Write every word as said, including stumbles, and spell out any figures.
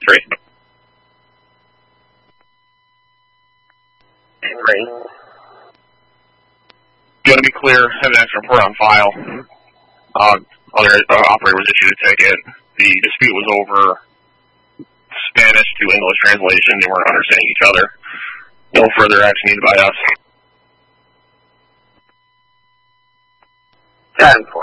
three. Great. You want to be clear, have an extra report on file. Uh, other uh, operator was issued a ticket. The dispute was over Spanish to English translation. They weren't understanding each other. No further action needed by us. ten